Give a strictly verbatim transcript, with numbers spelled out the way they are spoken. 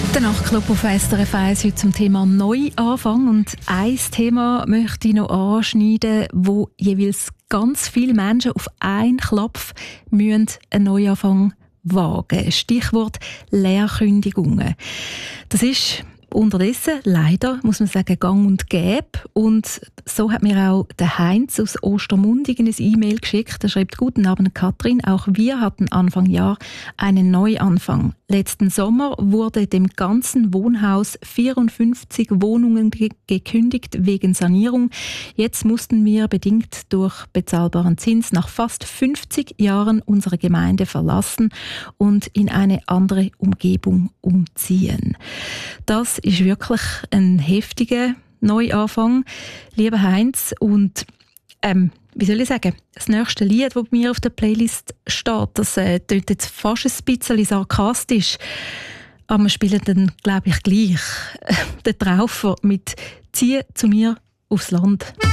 Der Nachtclub auf S R F eins heute zum Thema Neuanfang. Und ein Thema möchte ich noch anschneiden, wo jeweils ganz viele Menschen auf einen Klopf müssen einen Neuanfang wagen. Stichwort Lehrkündigungen. Das ist unterdessen leider, muss man sagen, gang und gäbe. Und so hat mir auch der Heinz aus Ostermundigen ein E-Mail geschickt. Er schreibt: Guten Abend, Katrin. Auch wir hatten Anfang Jahr einen Neuanfang. Letzten Sommer wurde dem ganzen Wohnhaus vierundfünfzig Wohnungen ge- gekündigt wegen Sanierung. Jetzt mussten wir bedingt durch bezahlbaren Zins nach fast fünfzig Jahren unsere Gemeinde verlassen und in eine andere Umgebung umziehen. Das ist wirklich ein heftiger Neuanfang, lieber Heinz. Und ähm, wie soll ich sagen, das nächste Lied, das bei mir auf der Playlist steht, das äh, klingt jetzt fast ein bisschen sarkastisch, aber wir spielen dann, glaube ich, gleich. Der Traufer mit «Zieh zu mir aufs Land».